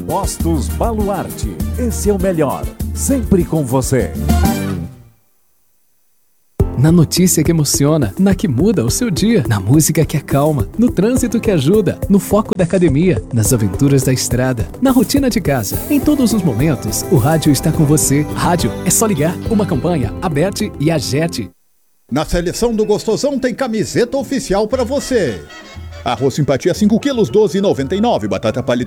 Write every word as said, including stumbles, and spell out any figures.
Postos Baluarte. Esse é o melhor. Sempre com você. Na notícia que emociona, na que muda o seu dia, na música que acalma, no trânsito que ajuda, no foco da academia, nas aventuras da estrada, na rotina de casa. Em todos os momentos, o rádio está com você. Rádio é só ligar. Uma campanha, Aberte e Agete. Na seleção do Gostosão tem camiseta oficial para você. Arroz Simpatia cinco quilos, doze reais e noventa e nove centavos. Batata palha